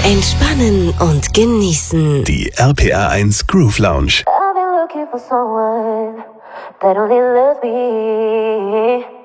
Entspannen und genießen. Die RPR1 Groove Lounge. I've been looking for someone that only loves me.